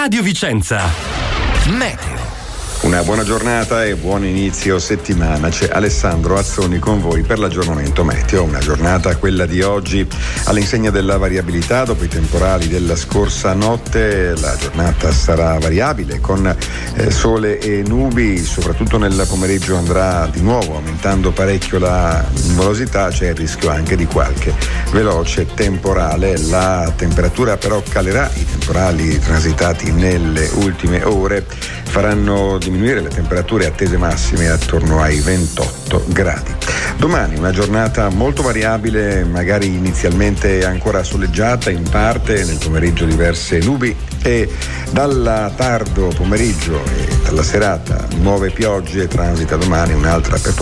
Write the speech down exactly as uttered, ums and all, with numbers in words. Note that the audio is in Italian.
Radio Vicenza. Meteo. Una buona giornata e buon inizio settimana. C'è Alessandro Azzoni con voi per l'aggiornamento meteo. Una giornata, quella di oggi, all'insegna della variabilità. Dopo i temporali della scorsa notte la giornata sarà variabile con eh, sole e nubi, soprattutto nel pomeriggio andrà di nuovo aumentando parecchio la nuvolosità, c'è il rischio anche di qualche veloce temporale. La temperatura però calerà, i temporali transitati nelle ultime ore faranno diminuire le temperature attese massime attorno ai ventotto gradi. Domani una giornata molto variabile, magari inizialmente ancora soleggiata, in parte nel pomeriggio diverse nubi e dal tardo pomeriggio e dalla serata nuove piogge. Transita domani un'altra per